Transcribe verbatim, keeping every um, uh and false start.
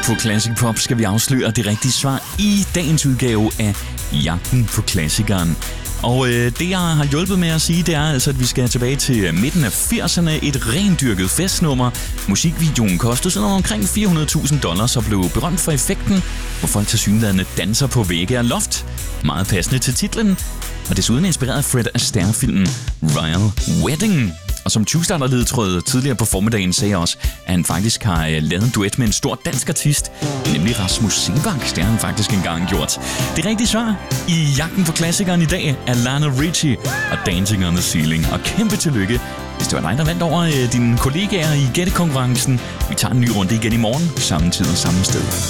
På Classic Pop skal vi afsløre det rigtige svar i dagens udgave af Jagten på Klassikeren. Og øh, det, jeg har hjulpet med at sige, det er altså, at vi skal tilbage til midten af firserne. Et rendyrket festnummer. Musikvideoen kostede sådan omkring fire hundrede tusind dollars og blev berømt for effekten, hvor folk tilsyneladende danser på vægge af loft. Meget passende til titlen. Og desuden inspireret af Fred Astaire-filmen Royal Wedding. Og som tyve-starter-ledetråd tidligere på formiddagen sagde også, at han faktisk har lavet en duet med en stor dansk artist, nemlig Rasmus Seebach. Det har han faktisk engang gjort. Det rigtige svar i Jagten på Klassikeren i dag er Lionel Richie og Dancing on the Ceiling. Og kæmpe tillykke, hvis det var dig, der vandt over dine kollegaer i gættekonkurrencen. Vi tager en ny runde igen i morgen, samme tid og samme sted.